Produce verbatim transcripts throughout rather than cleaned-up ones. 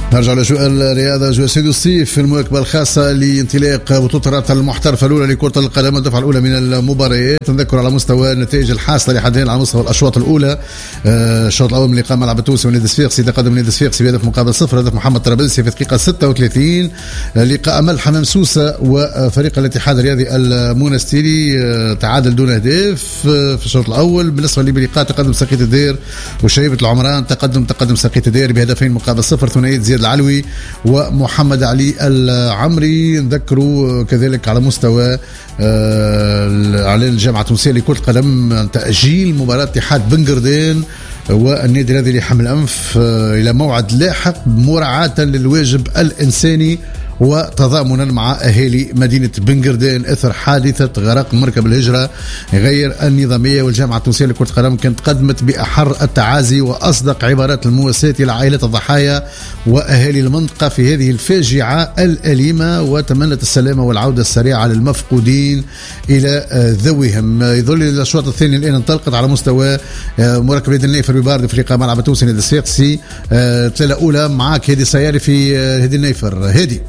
نرجع لسؤال الرياضة. جو سيد الصيف في المواكبة الخاصة لانطلاق بطولة المحترفة الأولى لكرة القدم الدفعة الأولى من المباريات. نذكر على مستوى النتائج الحاصلة لحد الآن على مستوى الأشواط الأولى. الشوط الأول من لقاء ملعب التونسي ونادي الصفاقسي تقدم نادي الصفاقسي بهدف مقابل صفر، هدف محمد طرابلسي في دقيقة ستة وثلاثين. لقاء أمل حمام سوسة وفريق الاتحاد الرياضي المونستيري تعادل دون أهداف في الشوط الأول. بالنسبة للقاء تقدم ساقية الدير وشيبة العمران تقدم تقدم ساقية الدير بهدفين مقابل صفر، ثنائية زياد العلوي ومحمد علي العمري. نذكروا كذلك على مستوى اعلان الجامعه التونسيه لكره القدم تاجيل مباراه اتحاد بنقردان والنادي الرياضي لحمل الانف الى موعد لاحق مراعاه للواجب الانساني وتضامنا مع اهالي مدينه بنقردان اثر حادثه غرق مركب الهجره غير النظاميه. والجامعه التونسيه لكره القدم كانت قدمت باحر التعازي واصدق عبارات المواساه الى عائلات الضحايا واهالي المنطقه في هذه الفاجعه الاليمه، وتمنت السلامه والعوده السريعه للمفقودين الى ذويهم. يظل الاشواط الثانيه الان انطلقت على مستوى مركب نادي النيفر ببارد في لقاء ملعب التونسي نادي الصفاقسي. ثلاثه اولى معك هادي السياري في نادي النيفر. هادي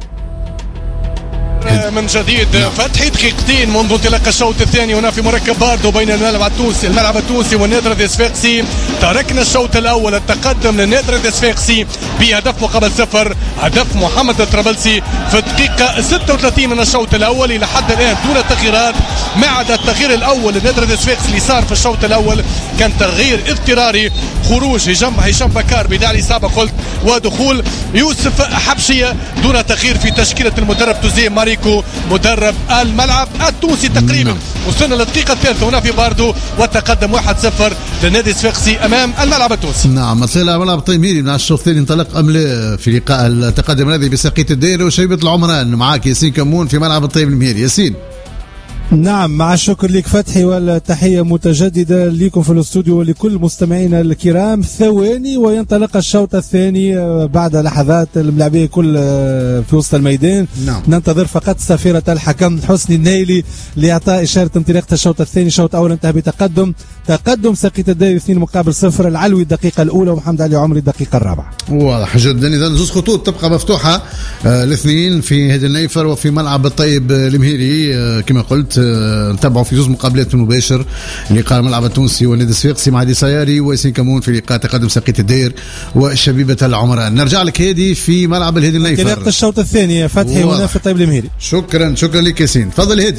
من جديد فتحي دقيقتين منذ انطلاق الشوط الثاني هنا في مركب باردو بين الملعب التونسي الملعب التونسي والنادي الصفاقسي. تركنا الشوط الاول التقدم للنادي الصفاقسي بهدف مقابل صفر، هدف محمد الطرابلسي في الدقيقة ستة وثلاثين من الشوط الاول. الى حد الان دون تغييرات ما عدا التغيير الاول للنادي الصفاقسي اللي صار في الشوط الاول كان تغيير اضطراري، خروج هشام هشام بكار بداعي سابق قلت ودخول يوسف حبشيه دون تغيير في تشكيله المدرب توزيه ماريكو مدرب الملعب التونسي. تقريبا وصلنا للدقيقه الثالثه هنا في باردو والتقدم واحد صفر للنادي الصفاقسي امام الملعب التونسي. نعم طلع ملعب الطيميري من الشوط الثاني انطلق ام لا في لقاء التقدم الذي بساقية الدائرة وشيبة العمران. معاك ياسين كمون في ملعب الطيب المهيري. ياسين. نعم مع الشكر لك فتحي والتحية متجددة لكم في الاستوديو ولكل مستمعينا الكرام. ثواني وينطلق الشوط الثاني بعد لحظات الملاعبية كل في وسط الميدان. نعم. ننتظر فقط صفيرة الحكم حسني النيلي لإعطاء إشارة انطلاق الشوط الثاني. الشوط الأول انتهى بتقدم تقدم ساقية الدائرة اثنين مقابل صفر، العلوي الدقيقة الأولى ومحمد علي عمري الدقيقة الرابعة. واضح جدا. إذا زوج خطوط تبقى مفتوحة آه الاثنين في هذا النيفر وفي ملعب الطيب المهيري. آه كما قلت آه نتابعوا في زوج مقابلات مباشر لقاء الملعب التونسي والنادي الصفاقسي مع هادي سياري وياسين كمون في لقاء تقدم ساقية الدير وشبيبة العمران. نرجع لك هادي في ملعب الهادي النيفر انطلاق الشوط الثاني فتحي هنا في الطيب المهيري. شكرا شكرا لك ياسين. تفضل هادي.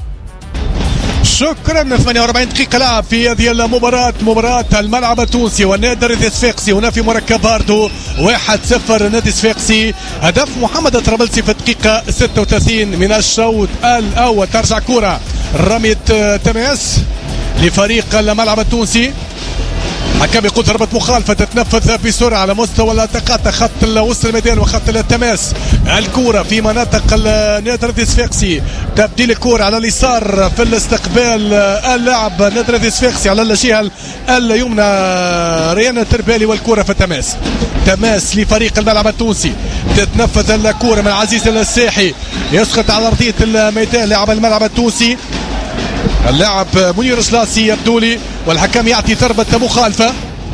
شكرا. ثمانية وأربعين دقيقة لعب في هذه المباراة، مباراة الملعب التونسي والنادي الصفاقسي هنا في مركب باردو. واحد صفر النادي الصفاقسي، هدف محمد الطرابلسي في الدقيقة ستة وثلاثين من الشوط الأول. ترجع كرة رمية تماس لفريق الملعب التونسي. حكم يقول ضربة مخالفة تتنفذ بسرعة على مستوى التقاطع خط وسط الميدان وخط التماس. الكرة في مناطق النادي الصفاقسي، تبديل الكرة على اليسار في الاستقبال اللاعب النادي الصفاقسي على الجهة اليمنى ريان التربالي والكرة في التماس. تماس لفريق الملعب التونسي، تتنفذ الكرة من عزيز الساحي يسقط على أرضية الميدان لاعب الملعب التونسي اللاعب منير سلاسي يبدو لي، والحكم يعطي ضربة مخالفة.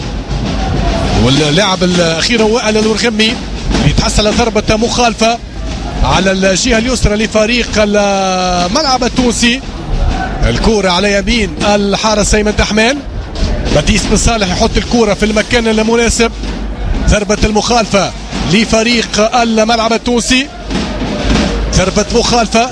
واللاعب الأخير هو وائل الورغمي يتحصل ضربة مخالفة على الجهة اليسرى لفريق الملعب التونسي. الكرة على يمين الحارس أيمن دحمان، بديس بن صالح يحط الكرة في المكان المناسب. ضربة المخالفة لفريق الملعب التونسي، ضربة مخالفة.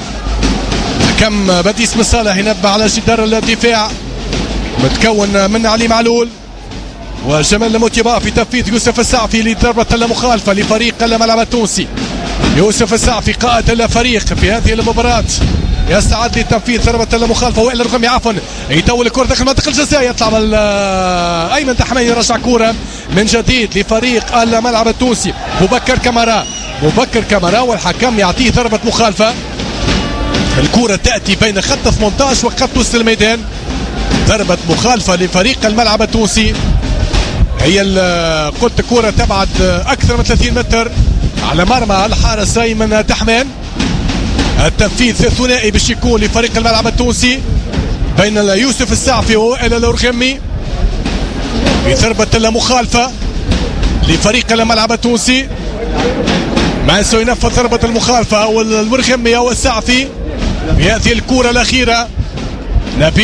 كم بديس بن صالح ينبه على جدار الدفاع متكون من علي معلول وجمال الموتيبا في تنفيذ يوسف السعفي لضربة المخالفة لفريق الملعب التونسي. يوسف السعفي قائد الفريق في هذه المباراة يستعد لتنفيذ ضربة المخالفة. وائل الرقمي عفوا يطول الكرة داخل منطقة الجزاء، يطلع أيمن دحمان يرجع كرة من جديد لفريق الملعب التونسي. مبكر كامارا مبكر كامارا والحكم يعطيه ضربة مخالفة. الكرة تأتي بين خط ثمانية عشر وخط وسط الميدان. ضربة مخالفة لفريق الملعب التونسي. هي قلت كرة تبعد أكثر من ثلاثين متر على مرمى الحارس أيمن دحمان. التنفيذ ثنائي باش يكون لفريق الملعب التونسي بين يوسف السعفي ووائل الورغمي. بضربة المخالفة لفريق الملعب التونسي ماسو ينفذ ضربة المخالفة والورخمي والسعفي في هذه الكرة الأخيرة. نبيل